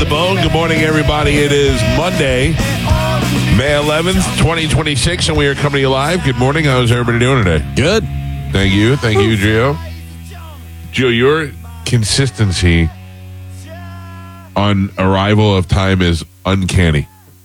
the bone. Good morning, everybody. It is Monday, May 11th, 2026, and we are coming to you live. Good morning. How's everybody doing today? Good. Thank you. Thank you, Gio. Gio, your consistency on arrival of time is uncanny.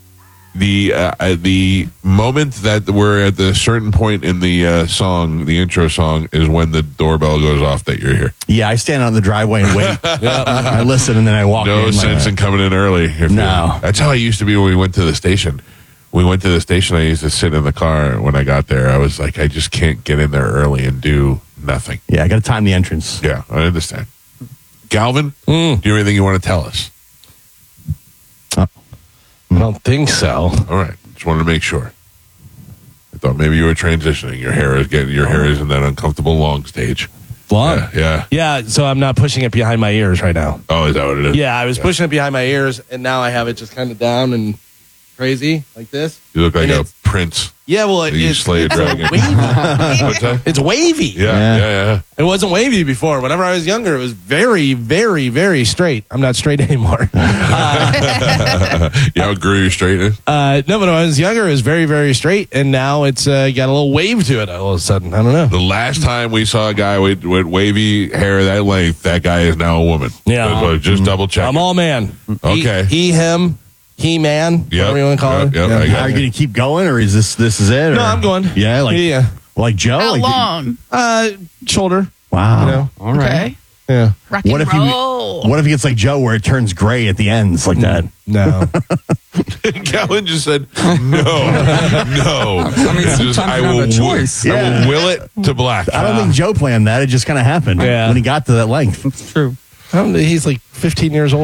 The moment that we're at the certain point in the song, the intro song, is when the doorbell goes off that you're here. Yeah, I stand out in the driveway and wait. I listen and then I walk in. No sense in coming in early. No. That's how I used to be when we went to the station. I used to sit in the car when I got there. I was like, I just can't get in there early and do nothing. Yeah, I got to time the entrance. Yeah, I understand. Galvin, do you have anything you want to tell us? I don't think so. All right, just wanted to make sure. I thought maybe you were transitioning. Your hair is in that uncomfortable long stage. Long? Yeah. Yeah, so I'm not pushing it behind my ears right now. Oh, is that what it is? Yeah, I was pushing it behind my ears, and now I have it just kind of down and crazy, like this. You look like And a it's- prince. Yeah, well, You slay a dragon. wavy. What's that? It's wavy. Yeah. It wasn't wavy before. Whenever I was younger, it was very, very, very straight. I'm not straight anymore. You outgrew your straightness? No, but when I was younger, it was very, very straight, and now it's got a little wave to it all of a sudden. I don't know. The last time we saw a guy with wavy hair that length, that guy is now a woman. Yeah. So just double check. I'm all man. Okay. He, him, he, man. Yep. Whatever you want to call it. Yep, Yeah. I got Are you it. going to keep going, or is this is it? Or? No, I'm going. Yeah, like Joe. How Like, long? Shoulder. Wow. You know? All right. Okay. Yeah. Rock and What if roll. What if it gets like Joe, where it turns gray at the ends like that? No. Calvin just said, no. I mean, sometimes you have a choice. I will will it to black. I don't think Joe planned that. It just kind of happened Yeah. when he got to that length. It's true. He's like 15 years old.